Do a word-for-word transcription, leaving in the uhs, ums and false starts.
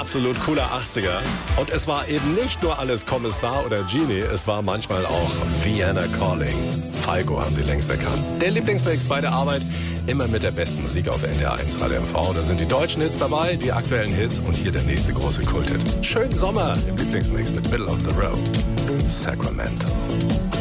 absolut cooler achtziger. Und es war eben nicht nur alles Kommissar oder Genie, es war manchmal auch Vienna Calling. Falco haben Sie längst erkannt. Der Lieblingsmix bei der Arbeit, immer mit der besten Musik auf N D R eins Radio M V. Da sind die deutschen Hits dabei, die aktuellen Hits und hier der nächste große Kulthit. Schönen Sommer im Lieblingsmix mit Middle of the Road. Sacramento.